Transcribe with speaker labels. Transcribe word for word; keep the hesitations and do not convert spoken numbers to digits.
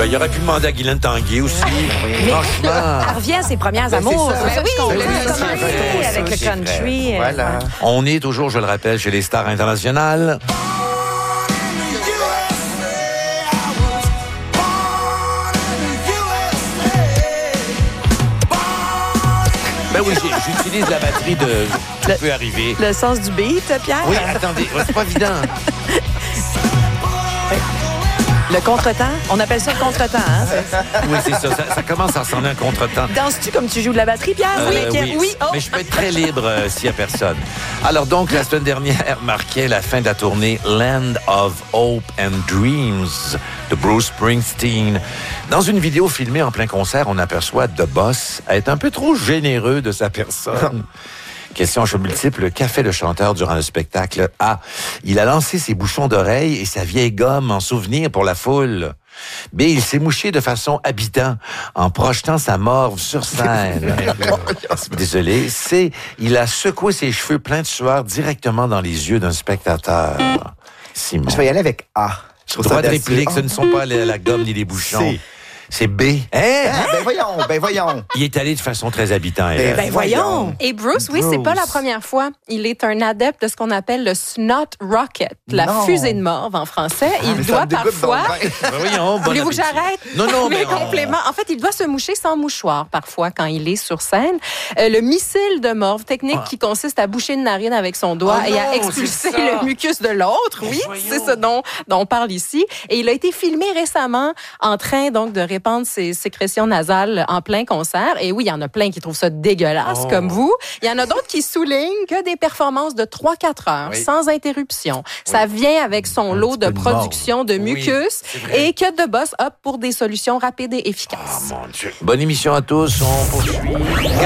Speaker 1: Ben, il aurait pu demander à Guylaine Tanguay aussi.
Speaker 2: Mais
Speaker 1: Franchement.
Speaker 2: elle revient à ses premières
Speaker 3: Ben,
Speaker 2: amours.
Speaker 3: c'est ça.
Speaker 2: C'est ça que je comprends.
Speaker 3: Oui,
Speaker 2: Ça,
Speaker 3: c'est
Speaker 2: oui,
Speaker 3: vrai.
Speaker 2: avec le
Speaker 1: C'est
Speaker 2: country.
Speaker 1: vrai.
Speaker 2: euh,
Speaker 3: Voilà.
Speaker 2: ouais.
Speaker 1: On est toujours, je le rappelle, chez les stars internationales. Ben oui, j'ai- j'utilise la batterie de... Ça peut arriver.
Speaker 2: Le sens du beat, Pierre?
Speaker 1: Oui, attendez, ouais, c'est pas évident.
Speaker 2: Le contretemps? On appelle ça le contretemps, hein?
Speaker 1: Oui, c'est ça, ça. Ça commence à ressembler à un contretemps.
Speaker 2: Danses-tu comme tu joues de la batterie, Pierre?
Speaker 1: Euh,
Speaker 2: oui. oui. Oh.
Speaker 1: Mais je peux être très libre euh, s'il n'y a personne. Alors donc, la semaine dernière marquait la fin de la tournée Land of Hope and Dreams de Bruce Springsteen. Dans une vidéo filmée en plein concert, on aperçoit The Boss être un peu trop généreux de sa personne. Question à choix multiple. Qu'a fait le chanteur durant le spectacle? A. Il a lancé ses bouchons d'oreilles et sa vieille gomme en souvenir pour la foule. B. Il s'est mouché de façon habitant en projetant sa morve sur scène. Désolé. C. Il a secoué ses cheveux pleins de sueur directement dans les yeux d'un spectateur. Simon.
Speaker 3: Je vais y aller avec A. Je trouve
Speaker 1: Droit
Speaker 3: ça
Speaker 1: de
Speaker 3: audacieux.
Speaker 1: réplique, ce ne sont pas la, la gomme ni les bouchons.
Speaker 3: C.
Speaker 1: C'est B. Hein?
Speaker 3: Ah, ben voyons, ben voyons.
Speaker 1: Il est allé de façon très habitant. elle.
Speaker 2: Ben voyons.
Speaker 4: Et Bruce, oui, c'est pas la première fois. Il est un adepte de ce qu'on appelle le snot rocket, la
Speaker 3: Non.
Speaker 4: fusée de morve en français. Il
Speaker 3: Mais ça
Speaker 4: doit
Speaker 3: me dégoûte
Speaker 4: parfois...
Speaker 3: donc bien.
Speaker 1: Ben voyons, bon
Speaker 4: Voulez-vous que
Speaker 1: appétit.
Speaker 4: j'arrête?
Speaker 1: Non, non,
Speaker 4: mais
Speaker 1: mais on-
Speaker 4: complément. En fait, il doit se moucher sans mouchoir parfois quand il est sur scène. Euh, le missile de morve, technique
Speaker 1: Ah.
Speaker 4: qui consiste à boucher une narine avec son doigt
Speaker 1: Oh
Speaker 4: et à
Speaker 1: non,
Speaker 4: expulser
Speaker 1: c'est ça.
Speaker 4: le mucus de l'autre. Oui,
Speaker 1: voyons.
Speaker 4: c'est ce dont, dont on parle ici. Et il a été filmé récemment en train donc de répandre ses sécrétions nasales en plein concert. Et oui, il y en a plein qui trouvent ça dégueulasse
Speaker 1: Oh.
Speaker 4: comme vous. Il y en a d'autres qui soulignent que des performances de trois quatre heures
Speaker 1: Oui.
Speaker 4: sans interruption. Ça vient avec son lot de
Speaker 3: petit peu de morve.
Speaker 4: production de
Speaker 1: Oui,
Speaker 4: mucus
Speaker 1: c'est vrai.
Speaker 4: et que The Boss opte pour des solutions rapides et efficaces.
Speaker 1: Ah, mon Dieu. Bonne émission à tous. On poursuit.